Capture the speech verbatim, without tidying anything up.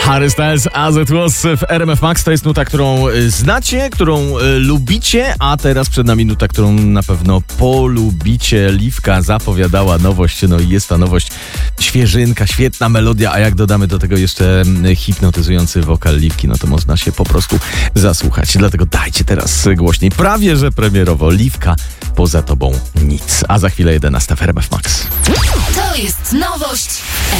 Harry Styles, As It Was w R M F Max. To jest nuta, którą znacie, którą y, lubicie, a teraz przed nami nuta, którą na pewno polubicie. Liwka zapowiadała nowość, no i jest ta nowość. Świeżynka, świetna melodia, a jak dodamy do tego jeszcze hipnotyzujący wokal Liwki, no to można się po prostu zasłuchać. Dlatego dajcie teraz głośniej. Prawie że premierowo Liwka, poza tobą nic. A za chwilę jedenasta w R M F Max. To jest nowość